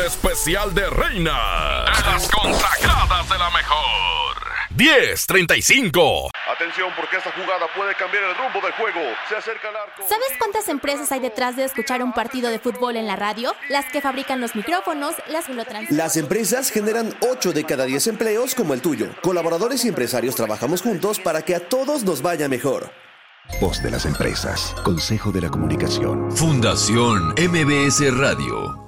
Especial de Reina de las consagradas de la mejor. 10:35. Atención, porque esta jugada puede cambiar el rumbo del juego. Se acerca al arco. ¿Sabes cuántas empresas hay detrás de escuchar un partido de fútbol en la radio? Las que fabrican los micrófonos, las que lo transmiten. Las empresas generan 8 de cada 10 empleos como el tuyo. Colaboradores y empresarios trabajamos juntos para que a todos nos vaya mejor. Voz de las empresas. Consejo de la Comunicación. Fundación MBS Radio.